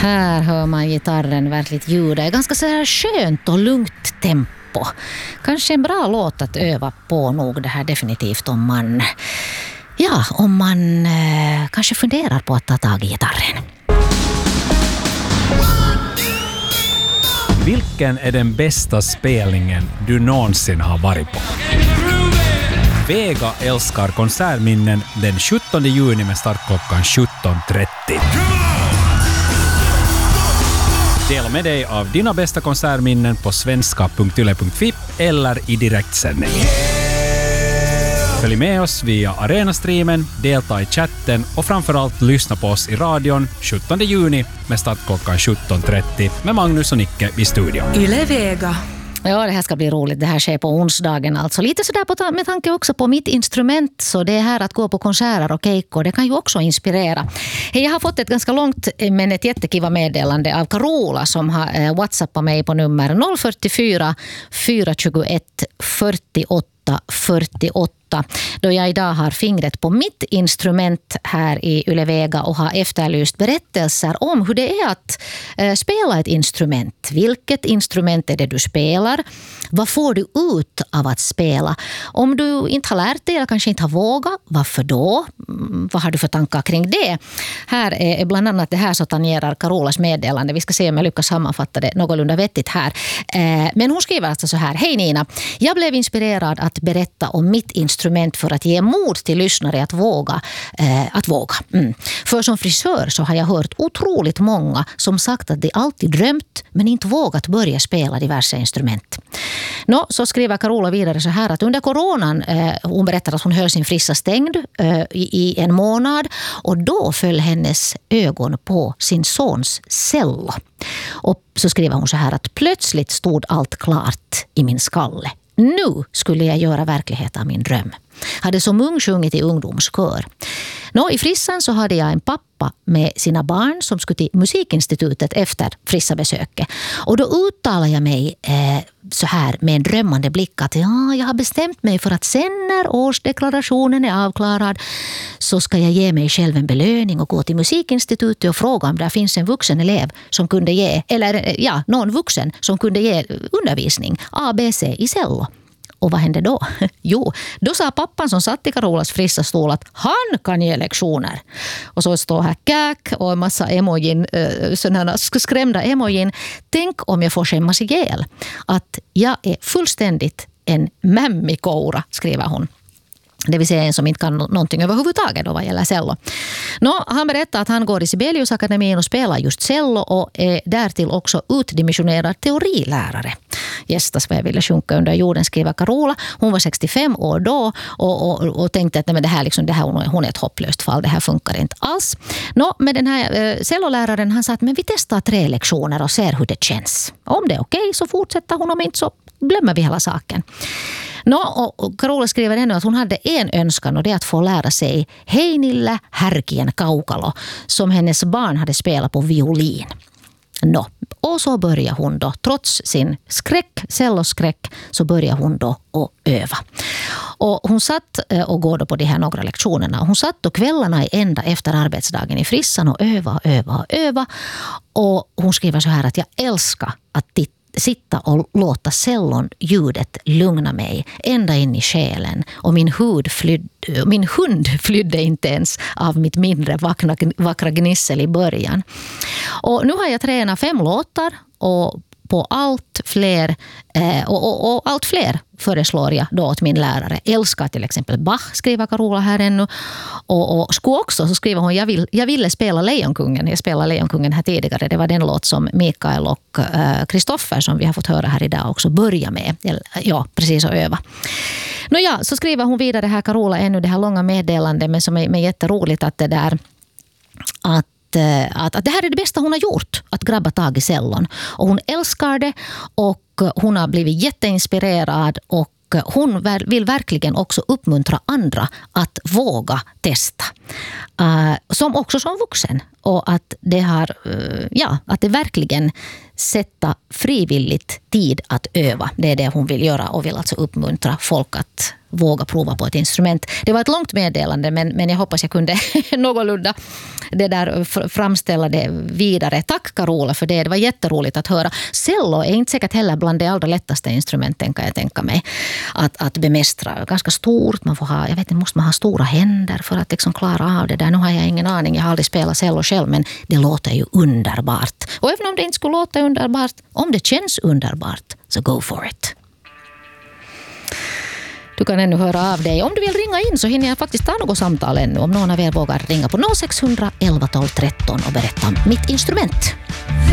Här hör man gitarren verkligt ljud. Det är ganska så här skönt och lugnt tempo. Kanske en bra låt att öva på nog det här definitivt om man kanske funderar på att ta tag i gitarren. Vilken är den bästa spelningen du någonsin har varit på? Vega älskar konsertminnen den 17 juni med start klockan 17.30. Dela med dig av dina bästa konsertminnen på svenska.yle.fi eller i direktsändning. Följ med oss via Arena-streamen, delta i chatten och framförallt lyssna på oss i radion 17 juni med start klockan 17.30 med Magnus och Nicke i studion. Yle Vega. Ja, det här ska bli roligt. Det här sker på onsdagen alltså. Lite sådär med tanke också på mitt instrument. Så det är här att gå på konserter och keikor. Det kan ju också inspirera. Jag har fått ett ganska långt men ett jättekiva meddelande av Carola som har whatsappat mig på nummer 044 421 48 48. Då jag idag har fingret på mitt instrument här i Yle Vega och har efterlyst berättelser om hur det är att spela ett instrument. Vilket instrument är det du spelar? Vad får du ut av att spela? Om du inte har lärt dig eller kanske inte har vågat, varför då? Vad har du för tankar kring det? Här är bland annat det här så tangerar Carolas meddelande. Vi ska se om jag lyckas sammanfatta det någorlunda vettigt här. Men hon skriver alltså så här. Hej Nina, jag blev inspirerad att berätta om mitt instrument för att ge mod till lyssnare att våga. För som frisör så har jag hört otroligt många som sagt att de alltid drömt men inte vågat börja spela diverse instrument. Så skriver Carola vidare så här att under coronan, hon berättar att hon höll sin frissa stängd i en månad och då föll hennes ögon på sin sons cello. Och så skriver hon så här att plötsligt stod allt klart i min skalle. Nu skulle jag göra verklighet av min dröm. Hade som ung sjungit i ungdomskör. I frissan så hade jag en pappa med sina barn som skulle till musikinstitutet efter frissabesöket. Och då uttalade jag mig så här med en drömmande blick att jag har bestämt mig för att sen när årsdeklarationen är avklarad så ska jag ge mig själv en belöning och gå till musikinstitutet och fråga om det finns en vuxen elev som kunde ge, någon vuxen som kunde ge undervisning ABC i cello. Och vad hände då? Jo, då sa pappan som satt i Carolas frissa stol att han kan ge lektioner. Och så står här käk och en massa emojin, sådana skrämda emojin. Tänk om jag får skämmas ihjäl. Att jag är fullständigt en mämmikoura, skriver hon. Det vill säga en som inte kan någonting överhuvudtaget då vad gäller cello. Han berättar att han går i Sibeliusakademin och spelar just cello och är därtill också utdimensionerad teorilärare. Gästas vad jag ville sjunka under jorden, skriver Carola. Hon var 65 år då och tänkte att det här hon är ett hopplöst fall. Det här funkar inte alls. Men den här celloläraren han sa att men vi testar 3 lektioner och ser hur det känns. Om det är okej så fortsätter hon, om inte så glömmer vi hela saken. Och Carola skriver ännu att hon hade en önskan och det är att få lära sig Heinille Härkien Kaukalo som hennes barn hade spelat på violin. Och så börjar hon då, trots sin celloskräck, så börjar hon då att öva. Och hon satt och går då på de här några lektionerna. Hon satt då kvällarna i ända efter arbetsdagen i frissan och öva. Och hon skriver så här att jag älskar att sitta och låta cellon-ljudet lugna mig ända in i själen. Och min hund flydde inte ens av mitt mindre vackra gnissel i början. Och nu har jag tränat 5 låtar och på allt fler föreslår jag då åt min lärare. Älskar till exempel Bach, skriver Carola här ännu. Och skulle också, så skriver hon, jag ville spela Lejonkungen. Jag spelade Lejonkungen här tidigare. Det var den låt som Mikael och Kristoffer som vi har fått höra här idag också börja med. Ja, precis, att öva. Så skriver hon vidare här, Carola, ännu det här långa meddelandet men som är jätteroligt att det där att det här är det bästa hon har gjort, att grabba tag i cellon. Och hon älskar det och hon har blivit jätteinspirerad och hon vill verkligen också uppmuntra andra att våga testa. Som vuxen. Och att det verkligen sätta frivilligt tid att öva. Det är det hon vill göra och vill alltså uppmuntra folk att våga prova på ett instrument. Det var ett långt meddelande, men jag hoppas jag kunde någorlunda det där framställa det vidare. Tack Carola för det. Det var jätteroligt att höra. Cello är inte säkert heller bland de allra lättaste instrumenten, kan jag tänka mig, att bemästra. Ganska stort, man får ha, jag vet inte, måste man ha stora händer för att liksom klara av det där. Nu har jag ingen aning, jag har aldrig spelat cello själv, men det låter ju underbart. Och även om det inte skulle låta underbart, om det känns underbart, så go for it. Du kan ännu höra av dig. Om du vill ringa in så hinner jag faktiskt ta något samtal ännu. Om någon av er vågar ringa på 0600 11 12 13 och berätta om mitt instrument.